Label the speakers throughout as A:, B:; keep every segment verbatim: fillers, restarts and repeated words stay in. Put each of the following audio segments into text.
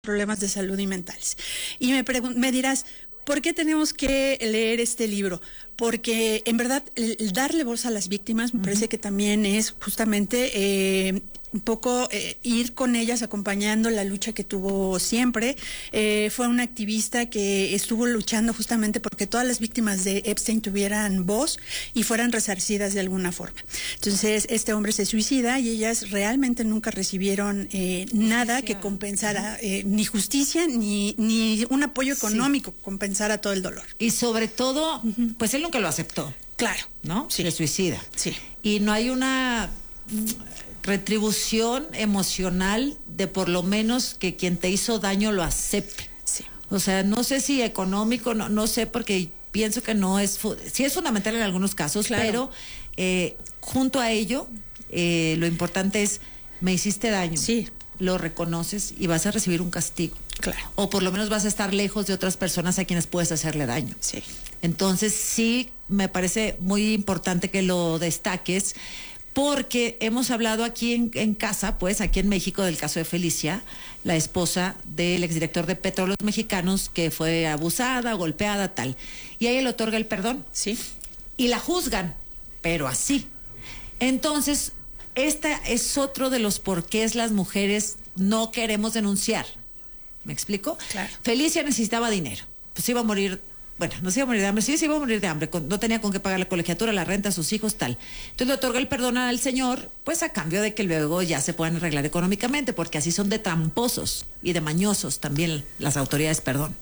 A: problemas de salud y mentales. Y me, me dirás, ¿por qué tenemos que leer este libro? Porque en verdad el, el darle voz a las víctimas me uh-huh. parece que también es justamente eh, un poco eh, ir con ellas acompañando la lucha que tuvo siempre. Eh, fue una activista que estuvo luchando justamente porque todas las víctimas de Epstein tuvieran voz y fueran resarcidas de alguna forma. Entonces este hombre se suicida y ellas realmente nunca recibieron eh, nada que compensara eh, ni justicia ni, ni un apoyo económico sí. que compensara todo el dolor.
B: Y sobre todo, uh-huh. pues él nunca lo aceptó.
A: Claro.
B: ¿No?
A: Sí.
B: Se suicida.
A: Sí.
B: Y no hay una retribución emocional de por lo menos que quien te hizo daño lo acepte.
A: Sí.
B: O sea, no sé si económico, no, no sé, porque pienso que no es, sí es fundamental en algunos casos, claro. pero eh, junto a ello, eh, lo importante es, me hiciste daño.
A: Sí.
B: Lo reconoces y vas a recibir un castigo.
A: Claro.
B: O por lo menos vas a estar lejos de otras personas a quienes puedes hacerle daño.
A: Sí.
B: Entonces sí me parece muy importante que lo destaques, porque hemos hablado aquí en, en casa, pues aquí en México, del caso de Felicia, la esposa del exdirector de Petróleos Mexicanos, que fue abusada, golpeada, tal. Y a ella le otorga el perdón.
A: Sí.
B: Y la juzgan, pero así. Entonces, este es otro de los porqués las mujeres no queremos denunciar. ¿Me explico?
A: Claro.
B: Felicia necesitaba dinero. Pues iba a morir... Bueno, no se iba a morir de hambre, sí, se iba a morir de hambre, no tenía con qué pagar la colegiatura, la renta a sus hijos, tal. Entonces le otorga el perdón al señor, pues a cambio de que luego ya se puedan arreglar económicamente, porque así son de tramposos y de mañosos también las autoridades, perdón.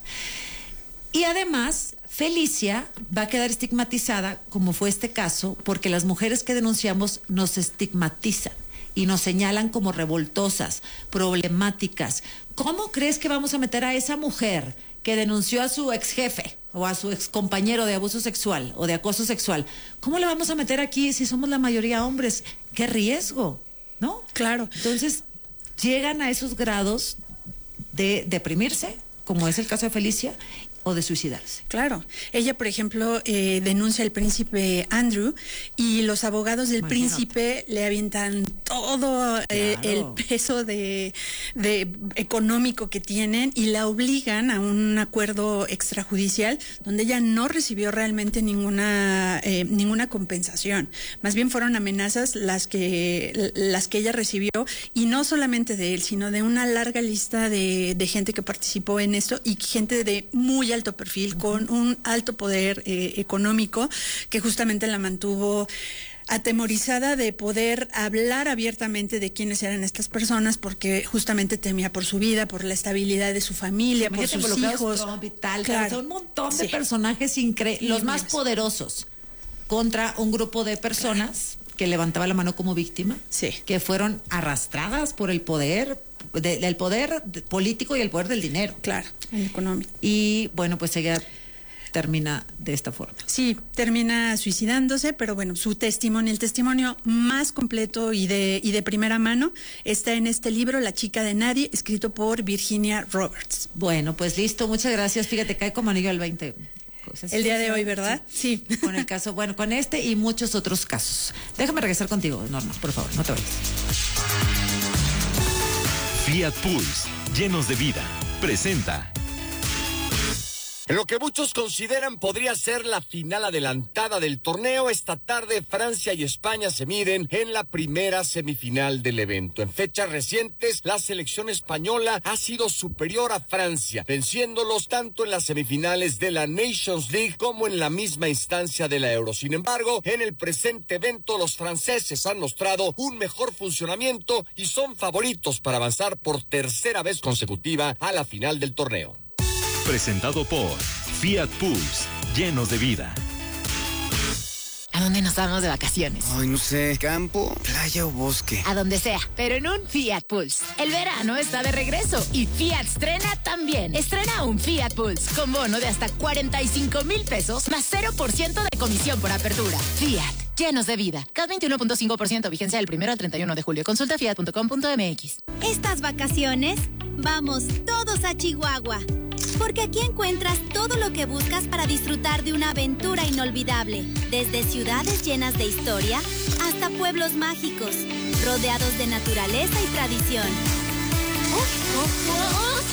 B: Y además, Felicia va a quedar estigmatizada, como fue este caso, porque las mujeres que denunciamos nos estigmatizan y nos señalan como revoltosas, problemáticas. ¿Cómo crees que vamos a meter a esa mujer que denunció a su ex jefe o a su ex compañero de abuso sexual o de acoso sexual? ¿Cómo le vamos a meter aquí si somos la mayoría hombres? ¡Qué riesgo! ¿No?
A: Claro.
B: Entonces, llegan a esos grados de deprimirse, como es el caso de Felicia, o de suicidarse.
A: Claro. Ella, por ejemplo, eh, denuncia al príncipe Andrew y los abogados del Imagínate. príncipe le avientan todo eh, claro. el peso de, de económico que tienen y la obligan a un acuerdo extrajudicial donde ella no recibió realmente ninguna eh, ninguna compensación. Más bien fueron amenazas las que las que ella recibió, y no solamente de él, sino de una larga lista de, de gente que participó en esto y gente de muy alto perfil, uh-huh. con un alto poder eh, económico, que justamente la mantuvo atemorizada de poder hablar abiertamente de quiénes eran estas personas, porque justamente temía por su vida, por la estabilidad de su familia, por sus hijos.
B: Y tal,
A: claro.
B: O sea, un montón de
A: sí.
B: personajes increíbles, los más poderosos, contra un grupo de personas claro. que levantaba la mano como víctima,
A: sí.
B: que fueron arrastradas por el poder, de, del poder político y el poder del dinero.
A: Claro, el económico.
B: Y bueno, pues ella termina de esta forma.
A: Sí, termina suicidándose, pero bueno, su testimonio, el testimonio más completo y de, y de primera mano está en este libro, La chica de nadie, escrito por Virginia Roberts.
B: Bueno, pues listo, muchas gracias. Fíjate, cae como anillo al veinte.
A: Cosas el día de hoy, ¿verdad?
B: Sí. sí. Con el caso, bueno, con este y muchos otros casos. Déjame regresar contigo, Norma, por favor, no te vayas.
C: Fiat Pulse, llenos de vida, presenta.
D: En lo que muchos consideran podría ser la final adelantada del torneo, esta tarde Francia y España se miden en la primera semifinal del evento. En fechas recientes, la selección española ha sido superior a Francia, venciéndolos tanto en las semifinales de la Nations League como en la misma instancia de la Euro. Sin embargo, en el presente evento, los franceses han mostrado un mejor funcionamiento y son favoritos para avanzar por tercera vez consecutiva a la final del torneo.
C: Presentado por Fiat Pulse, llenos de vida.
E: ¿A dónde nos vamos de vacaciones?
F: Ay, no sé, campo, playa o bosque.
E: A donde sea, pero en un Fiat Pulse. El verano está de regreso y Fiat estrena también. Estrena un Fiat Pulse con bono de hasta cuarenta y cinco mil pesos más cero por ciento de comisión por apertura. Fiat, llenos de vida. C A T veintiuno punto cinco por ciento, vigencia del primero al treinta y uno de julio. Consulta fiat punto com punto m x.
G: Estas vacaciones, vamos todos a Chihuahua. Porque aquí encuentras todo lo que buscas para disfrutar de una aventura inolvidable. Desde ciudades llenas de historia hasta pueblos mágicos, rodeados de naturaleza y tradición. ¡Oh, oh, oh!